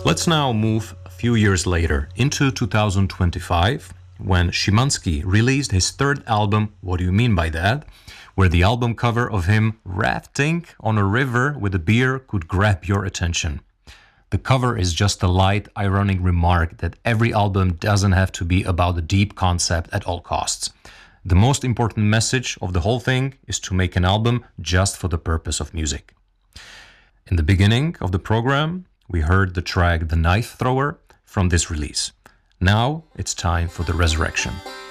Let's now move a few years later into 2025, when Szymanski released his third album, What Do You Mean By That?, where the album cover of him rafting on a river with a beer could grab your attention. The cover is just a light, ironic remark that every album doesn't have to be about a deep concept at all costs. The most important message of the whole thing is to make an album just for the purpose of music. In the beginning of the program, we heard the track The Knife Thrower from this release. Now it's time for The Resurrection.